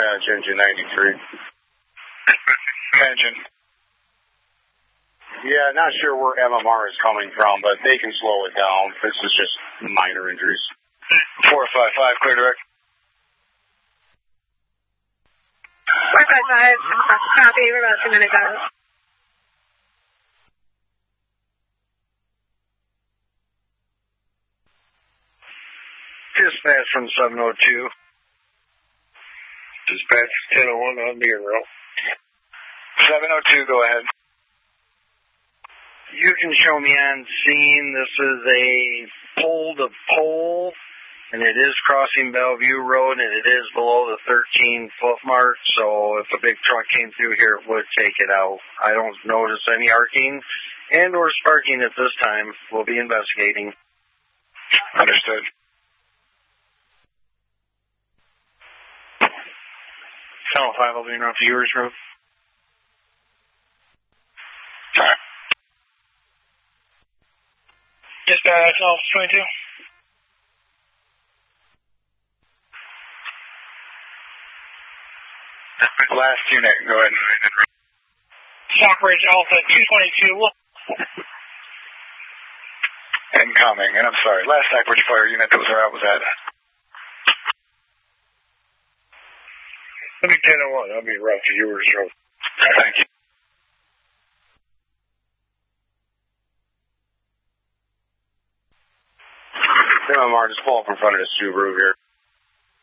Dispatch, engine 93. Engine. Yeah, not sure where MMR is coming from, but they can slow it down. This is just minor injuries. 455, clear direct. 455, copy, we're about 2 minutes out. Dispatch from 702. Dispatch 1001 on Deer Row. 702, go ahead. You can show me on scene. This is a pole-to-pole, and it is crossing Bellevue Road, and it is below the 13-foot mark, so if a big truck came through here, it would take it out. I don't notice any arcing and or sparking at this time. We'll be investigating. Understood. Channel 5 will be around to Ewers Road. Alright. Dispatch, Office 22. Last unit, go ahead. Stockbridge Alpha 222. Incoming, and I'm sorry, last Stockbridge fire unit that was around was that? Let me 1001. I'll be around to Ewers Road. Thank you. MMR, just pull up in front of the Subaru here.